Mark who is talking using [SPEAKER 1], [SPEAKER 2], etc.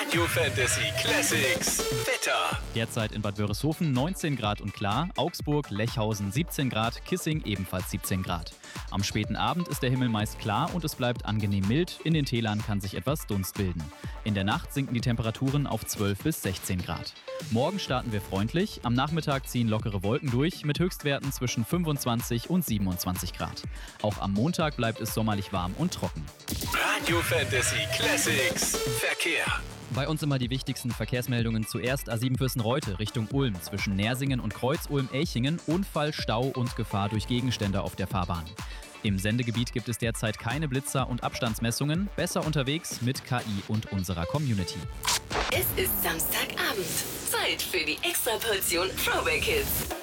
[SPEAKER 1] Radio Fantasy Classics. Wetter.
[SPEAKER 2] Derzeit in Bad Wörishofen 19 Grad und klar, Augsburg, Lechhausen 17 Grad, Kissing ebenfalls 17 Grad. Am späten Abend ist der Himmel meist klar und es bleibt angenehm mild, in den Tälern kann sich etwas Dunst bilden. In der Nacht sinken die Temperaturen auf 12 bis 16 Grad. Morgen starten wir freundlich, am Nachmittag ziehen lockere Wolken durch mit Höchstwerten zwischen 25 und 27 Grad. Auch am Montag bleibt es sommerlich warm und trocken.
[SPEAKER 1] Radio Fantasy Classics. Verkehr.
[SPEAKER 2] Bei uns immer die wichtigsten Verkehrsmeldungen. Zuerst A7 Fürstenreute Richtung Ulm. Zwischen Nersingen und Kreuz-Ulm-Elchingen Unfall, Stau und Gefahr durch Gegenstände auf der Fahrbahn. Im Sendegebiet gibt es derzeit keine Blitzer und Abstandsmessungen. Besser unterwegs mit KI und unserer Community.
[SPEAKER 3] Es ist Samstagabend. Zeit für die Extraportion Throwback Hits.